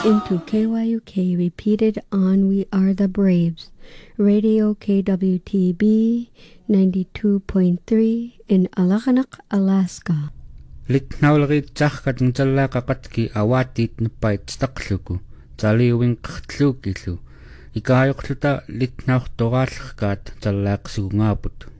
into KYUK repeated on We Are the Braves, Radio KWTB 92.3 in Alakanak, Alaska. Litnaulariitsarkat ntallaaqaqatki awaatiit nuppait staqluku taliuinqertluukilu ikaayorluta litnaurtoraallerkaat tallaaqsugungaaput